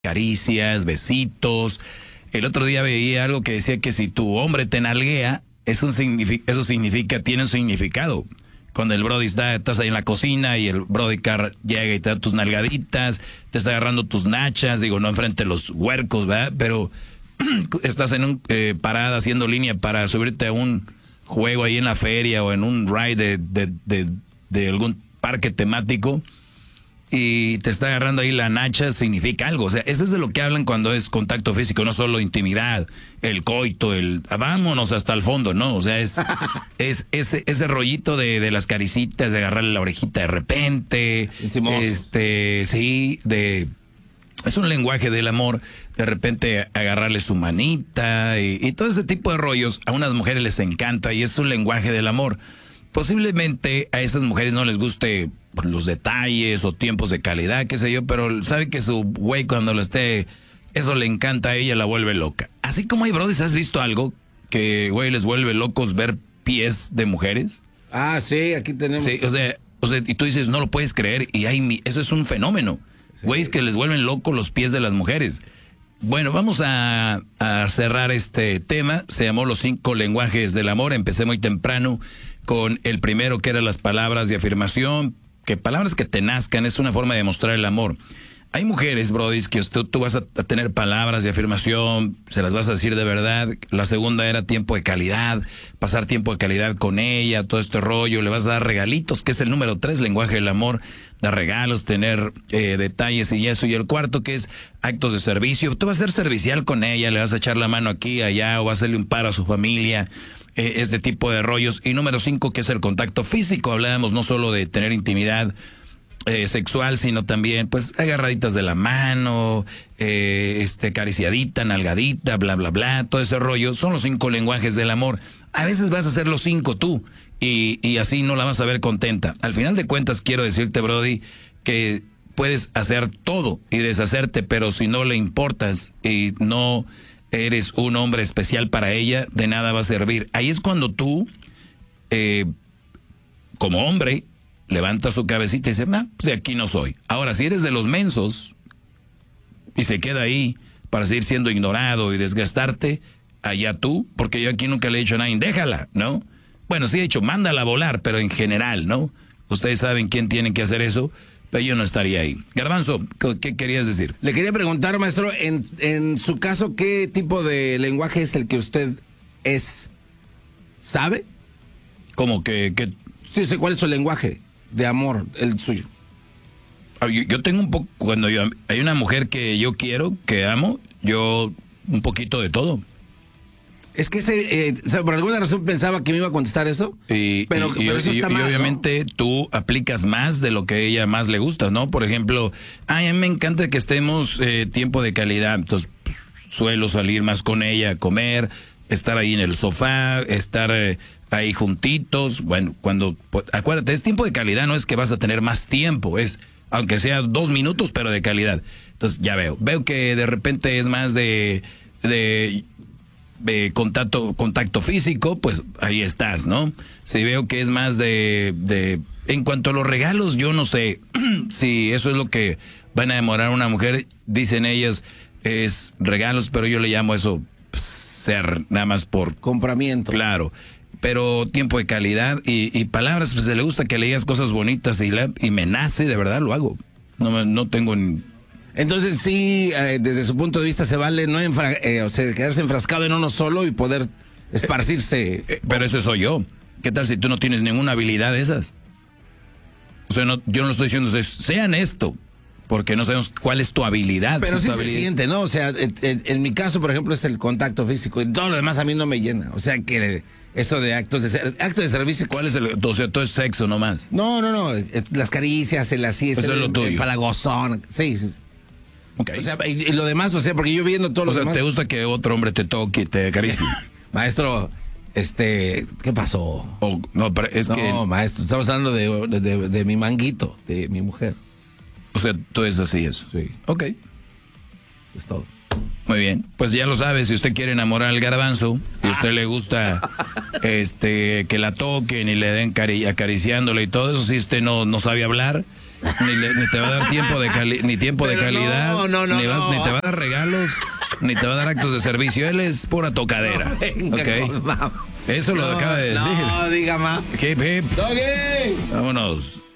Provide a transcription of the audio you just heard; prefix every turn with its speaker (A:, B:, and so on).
A: caricias, besitos. El otro día veía algo que decía que si tu hombre te nalguea, eso significa, tiene un significado. Cuando el brody estás ahí en la cocina y el brody llega y te da tus nalgaditas, te está agarrando tus nachas, digo, no enfrente de los huercos, ¿verdad? Pero estás en un parada haciendo línea para subirte a un juego ahí en la feria o en un ride de algún parque temático y te está agarrando ahí la nacha, significa algo. O sea, eso es de lo que hablan cuando es contacto físico, no solo intimidad, el coito, vámonos hasta el fondo, ¿no? O sea, es ese rollito de las caricitas, de agarrarle la orejita de repente, sí, es un lenguaje del amor, de repente agarrarle su manita y todo ese tipo de rollos a unas mujeres les encanta y es un lenguaje del amor. Posiblemente a esas mujeres no les guste los detalles o tiempos de calidad, qué sé yo, pero sabe que su güey cuando lo esté, eso le encanta a ella, la vuelve loca. Así como hay brodis, ¿has visto algo que, güey, les vuelve locos ver pies de mujeres?
B: Ah, sí, aquí tenemos.
A: Sí, o sea, y tú dices, no lo puedes creer, y eso es un fenómeno. Sí. Güeyes que les vuelven locos los pies de las mujeres. Bueno, vamos a cerrar este tema. Se llamó Los 5 lenguajes del amor. Empecé muy temprano con el primero, que eran las palabras de afirmación. Que palabras que te nazcan es una forma de demostrar el amor. Hay mujeres, brodis, que tú vas a tener palabras de afirmación, se las vas a decir de verdad. La segunda era tiempo de calidad, pasar tiempo de calidad con ella, todo este rollo. Le vas a dar regalitos, que es el número 3, lenguaje del amor. Dar regalos, tener detalles y eso. Y el cuarto, que es actos de servicio. Tú vas a ser servicial con ella, le vas a echar la mano aquí, allá, o vas a hacerle un paro a su familia. Este tipo de rollos. Y número 5, que es el contacto físico. Hablábamos no solo de tener intimidad sexual, sino también pues agarraditas de la mano, acariciadita, nalgadita, bla bla bla, todo ese rollo. Son los 5 lenguajes del amor. A veces vas a hacer los 5 tú y así no la vas a ver contenta. Al final de cuentas quiero decirte, brody, que puedes hacer todo y deshacerte, pero si no le importas y no eres un hombre especial para ella, de nada va a servir. Ahí es cuando tú, como hombre, levanta su cabecita y dice, pues de aquí no soy. Ahora, si eres de los mensos y se queda ahí para seguir siendo ignorado y desgastarte, allá tú, porque yo aquí nunca le he dicho a nadie, déjala, ¿no? Bueno, sí he dicho, mándala a volar, pero en general, ¿no? Ustedes saben quién tiene que hacer eso, pero yo no estaría ahí. Garbanzo, ¿qué querías decir?
B: Le quería preguntar, maestro, en su caso, ¿qué tipo de lenguaje es el que usted ¿sabe?
A: ¿Cómo que?
B: Sí, sé cuál es su lenguaje de amor, el suyo.
A: Yo tengo un poco, cuando hay una mujer que yo quiero, que amo, yo un poquito de todo.
B: Es que por alguna razón pensaba que me iba a contestar eso, pero eso está mal,
A: y obviamente, ¿no? Tú aplicas más de lo que a ella más le gusta, ¿no? Por ejemplo, a mí me encanta que estemos tiempo de calidad, entonces pues, suelo salir más con ella a comer, estar ahí en el sofá, estar ahí juntitos. Bueno, acuérdate, es tiempo de calidad, no es que vas a tener más tiempo, es aunque sea 2 minutos, pero de calidad. Entonces ya veo que de repente es más de contacto físico, pues ahí estás, ¿no? Si veo que es más en cuanto a los regalos, yo no sé si eso es lo que van a enamorar a una mujer. Dicen ellas, es regalos, pero yo le llamo eso ser nada más por
B: compramiento.
A: Claro, pero tiempo de calidad y palabras, pues se le gusta que le digas cosas bonitas y me nace, de verdad lo hago. No tengo
B: Entonces sí, desde su punto de vista se vale no quedarse enfrascado en uno solo y poder esparcirse.
A: Pero ese soy yo. ¿Qué tal si tú no tienes ninguna habilidad de esas? O sea, yo no lo estoy diciendo, sean esto, porque no sabemos cuál es tu habilidad.
B: Pero sí se siente, ¿no? O sea, en mi caso, por ejemplo, es el contacto físico y todo lo demás a mí no me llena. O sea, que eso de acto de servicio.
A: ¿Cuál es o sea, todo es sexo nomás?
B: No. Las caricias, el así,
A: eso es lo tuyo.
B: El palagozón. Sí.
A: Okay.
B: O sea, y lo demás, o sea, porque yo viendo todo lo demás.
A: O sea, ¿te gusta que otro hombre te toque y te acaricie?
B: Maestro, ¿qué pasó?
A: No,
B: maestro, estamos hablando de mi manguito, de mi mujer.
A: O sea, tú es así eso.
B: Sí.
A: Ok.
B: Es todo.
A: Muy bien. Pues ya lo sabe, si usted quiere enamorar al garbanzo y a usted le gusta que la toquen y le den acariciándole y todo eso, si usted no sabe hablar, Ni te va a dar tiempo de tiempo de calidad.
B: No,
A: ni te va a dar regalos, ni te va a dar actos de servicio. Él es pura tocadera. ¿Ok? Eso lo acaba de decir.
B: No, diga más.
A: Hip, hip.
B: Doggy.
A: Vámonos.